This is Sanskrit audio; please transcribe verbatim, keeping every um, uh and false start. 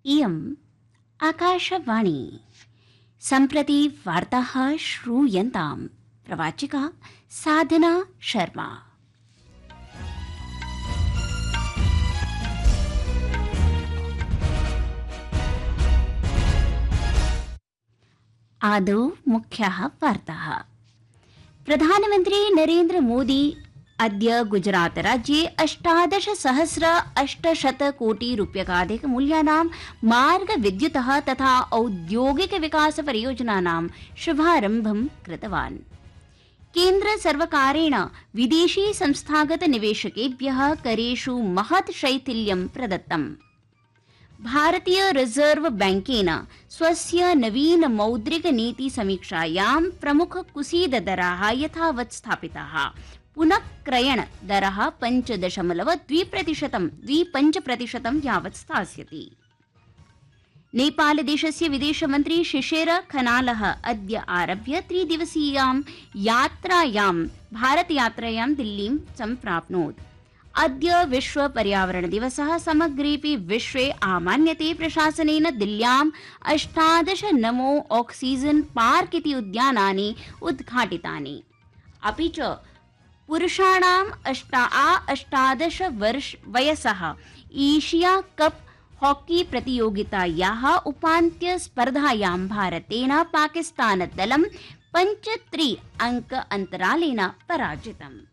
इयम् आकाशवाणी। सम्प्रति वार्ताः श्रूयन्ताम्। प्रवाचिका साधना शर्मा। आदौ मुख्याः वार्ताः। प्रधानमन्त्री नरेन्द्र मोदी अद्य गुजरात राज्ये अष्टादश सहस्र अष्टशत कोटि रूप्यकाधिक मूल्यानां मार्ग विद्युतः तथा औद्योगिक विकास परियोजनानां शुभारम्भं कृतवान्। केन्द्र सर्वकारेण विदेशी संस्थागत निवेशकेभ्यः करेषु महत् शैथिल्यं प्रदत्तम्। भारतीय रिजर्व बैंकेन स्वस्य नवीन मौद्रिक नीति समीक्षायां प्रमुख कुसीद दराः यथावत् स्थापिताः। पुनः क्रयण दरः पञ्च दशमलव द्वि प्रतिशतं द्विपञ्च प्रतिशतं यावत् स्थास्यति। नेपाल देशस्य विदेशमन्त्री शिशिर खनालः अद्य आरभ्य त्रिदिवसीयां यात्रायां भारतयात्रायां दिल्लीं सम्प्राप्नोत्। अद्य विश्व पर्यावरण दिवसः समग्रेऽपि विश्वे आमान्यते। प्रशासनेन दिल्ल्याम् अष्टादश नमो ऑक्सीजन पार्क इति उद्यानानि उद्घाटितानि। अपि च पुरुषाणाम् अष्टा आ अष्टादश वर्ष वयसः एशिया कप हॉकी प्रतियोगितायाः उपान्त्य स्पर्धायां भारतेन पाकिस्तान दलं पञ्च त्रि अंक अन्तरालेन पराजितम्।